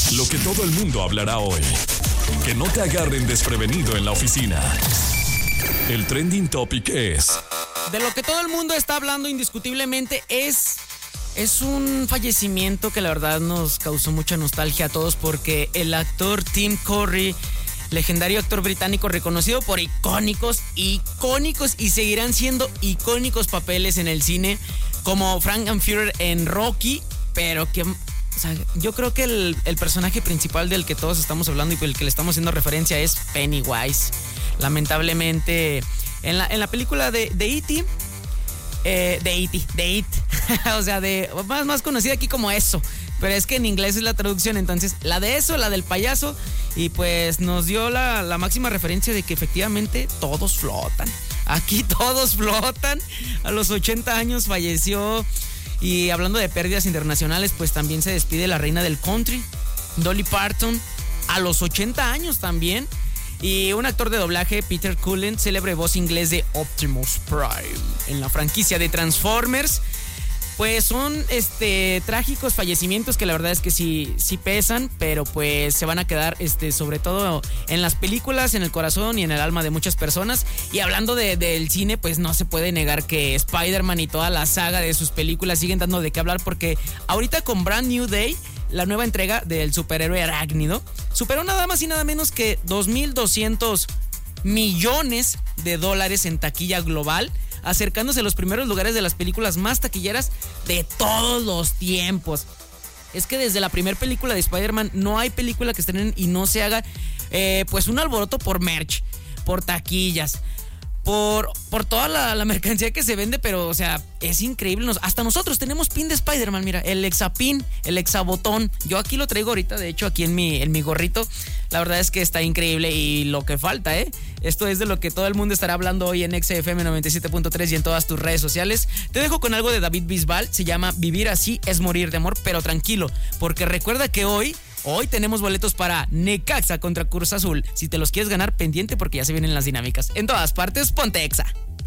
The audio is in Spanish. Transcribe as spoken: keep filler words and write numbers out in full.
Lo que todo el mundo hablará hoy. Que no te agarren desprevenido en la oficina. El trending topic es... De lo que todo el mundo está hablando indiscutiblemente es... Es un fallecimiento que la verdad nos causó mucha nostalgia a todos porque el actor Tim Curry, legendario actor británico reconocido por icónicos, icónicos y seguirán siendo icónicos papeles en el cine, como Frankenfurter en Rocky, pero que... O sea, yo creo que el, el personaje principal del que todos estamos hablando y por el que le estamos haciendo referencia es Pennywise. Lamentablemente, en la, en la película de, de E T, eh, de E T, de It, o sea, de más, más conocida aquí como Eso, pero es que en inglés es la traducción, entonces la de Eso, la del payaso, y pues nos dio la, la máxima referencia de que efectivamente todos flotan. Aquí todos flotan. A los ochenta años falleció. Y hablando de pérdidas internacionales, pues también se despide la reina del country, Dolly Parton, a los ochenta años también. Y un actor de doblaje, Peter Cullen, célebre voz inglés de Optimus Prime en la franquicia de Transformers. Pues son este trágicos fallecimientos que la verdad es que sí, sí pesan, pero pues se van a quedar este, sobre todo en las películas, en el corazón y en el alma de muchas personas. Y hablando de, del cine, pues no se puede negar que Spider-Man y toda la saga de sus películas siguen dando de qué hablar, porque ahorita con Brand New Day, la nueva entrega del superhéroe arácnido, superó nada más y nada menos que dos mil doscientos millones de dólares en taquilla global, acercándose a los primeros lugares de las películas más taquilleras de todos los tiempos. Es que desde la primera película de Spider-Man no hay película que estrenen y no se haga eh, pues un alboroto por merch, por taquillas, por, por toda la, la mercancía que se vende, pero o sea, es increíble. Nos, hasta nosotros tenemos pin de Spider-Man, mira, el exapin, el exabotón. Yo aquí lo traigo ahorita, de hecho, aquí en mi, en mi gorrito. La verdad es que está increíble y lo que falta, ¿eh? Esto es de lo que todo el mundo estará hablando hoy en X F M noventa y siete punto tres y en todas tus redes sociales. Te dejo con algo de David Bisbal, se llama Vivir así es morir de amor, pero tranquilo, porque recuerda que hoy, hoy tenemos boletos para Necaxa contra Cruz Azul. Si te los quieres ganar, pendiente porque ya se vienen las dinámicas. En todas partes, ponte Exa.